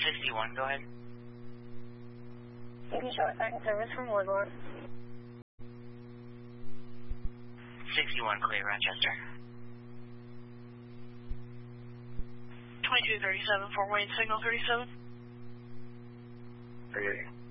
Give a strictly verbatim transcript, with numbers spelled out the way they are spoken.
sixty-one, go ahead. Taking short second service from Woodlawn. sixty-one, clear, Rochester. twenty-two thirty-seven, Fort Wayne, signal thirty-seven. Okay.